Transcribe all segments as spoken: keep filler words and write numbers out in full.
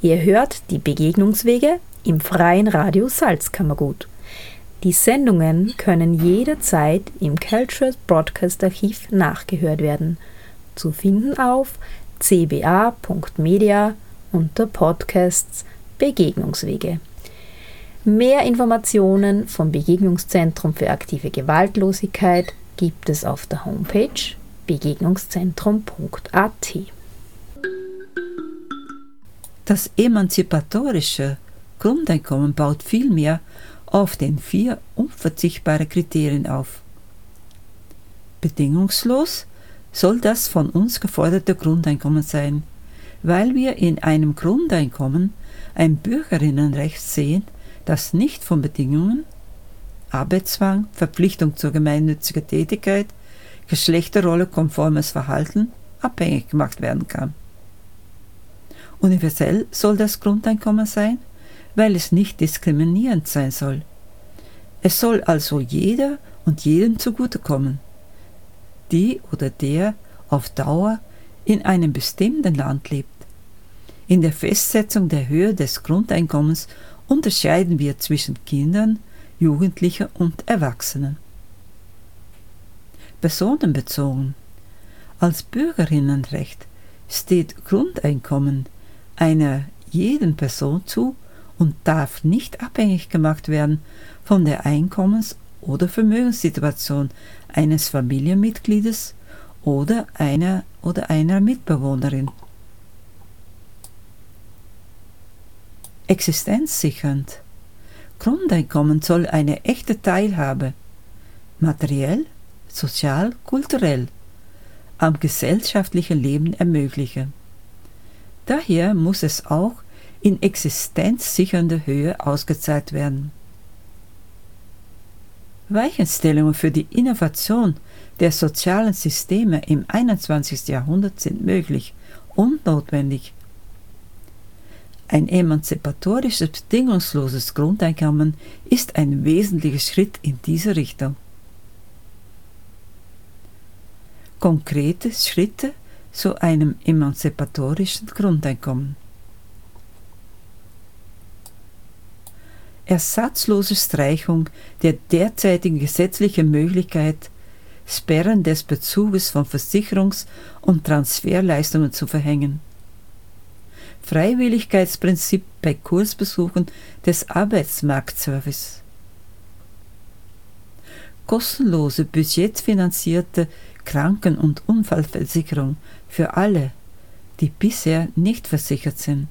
Ihr hört die Begegnungswege im Freien Radio Salzkammergut. Die Sendungen können jederzeit im Cultural Broadcast Archiv nachgehört werden. Zu finden auf c b a punkt media unter Podcasts Begegnungswege. Mehr Informationen vom Begegnungszentrum für aktive Gewaltlosigkeit gibt es auf der Homepage begegnungszentrum punkt a t. Das emanzipatorische Grundeinkommen baut vielmehr auf den vier unverzichtbaren Kriterien auf. Bedingungslos soll das von uns geforderte Grundeinkommen sein, weil wir in einem Grundeinkommen ein Bürgerinnenrecht sehen, das nicht von Bedingungen, Arbeitszwang, Verpflichtung zur gemeinnützigen Tätigkeit, Geschlechterrolle konformes Verhalten abhängig gemacht werden kann. Universell soll das Grundeinkommen sein, weil es nicht diskriminierend sein soll. Es soll also jeder und jedem zugutekommen, die oder der auf Dauer in einem bestimmten Land lebt. In der Festsetzung der Höhe des Grundeinkommens unterscheiden wir zwischen Kindern, Jugendlichen und Erwachsenen. Personenbezogen. Als Bürgerinnenrecht steht Grundeinkommen einer jeden Person zu und darf nicht abhängig gemacht werden von der Einkommens- oder Vermögenssituation eines Familienmitgliedes oder einer oder einer Mitbewohnerin. Existenzsichernd. Grundeinkommen soll eine echte Teilhabe, materiell, sozial, kulturell, am gesellschaftlichen Leben ermöglichen. Daher muss es auch in existenzsichernder Höhe ausgezahlt werden. Weichenstellungen für die Innovation der sozialen Systeme im einundzwanzigsten Jahrhundert sind möglich und notwendig. Ein emanzipatorisches, bedingungsloses Grundeinkommen ist ein wesentlicher Schritt in diese Richtung. Konkrete Schritte zu einem emanzipatorischen Grundeinkommen. Ersatzlose Streichung der derzeitigen gesetzlichen Möglichkeit, Sperren des Bezuges von Versicherungs- und Transferleistungen zu verhängen. Freiwilligkeitsprinzip bei Kursbesuchen des Arbeitsmarktservice. Kostenlose, budgetfinanzierte Kranken- und Unfallversicherung für alle, die bisher nicht versichert sind.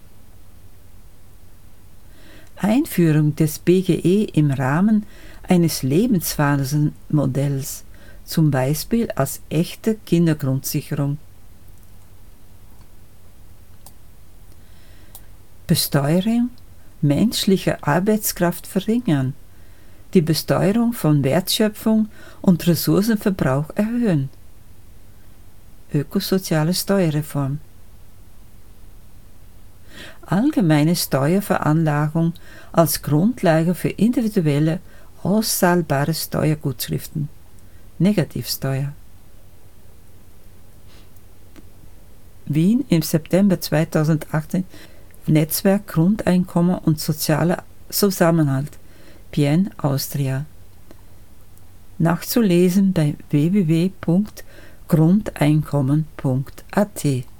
Einführung des B G E im Rahmen eines Lebensphasenmodells, zum Beispiel als echte Kindergrundsicherung. Besteuerung menschlicher Arbeitskraft verringern, die Besteuerung von Wertschöpfung und Ressourcenverbrauch erhöhen. Ökosoziale Steuerreform. Allgemeine Steuerveranlagung als Grundlage für individuelle, auszahlbare Steuergutschriften. Negativsteuer. Wien im September zweitausendachtzehn. Netzwerk Grundeinkommen und sozialer Zusammenhalt. Bien Austria. Nachzulesen bei w w w punkt grundeinkommen punkt a t.